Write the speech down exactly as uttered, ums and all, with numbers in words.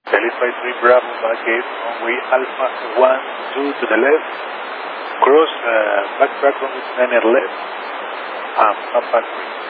Delhi five three Bravo back eight, runway Alpha one two to the left, cross uh, back track runway niner left, and um, back three.